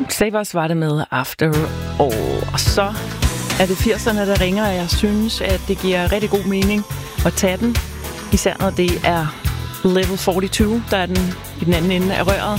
Savers var det med After All. Og så er det 80'erne, der ringer, og jeg synes, at det giver rigtig god mening at tage den. Især når det er Level 42, der er den i den anden ende af røret.